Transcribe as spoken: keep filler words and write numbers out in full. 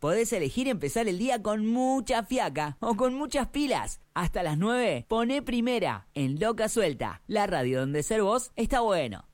podés elegir empezar el día con mucha fiaca o con muchas pilas. Hasta las nueve, poné Primera en Loca Suelta, la radio donde ser vos está bueno.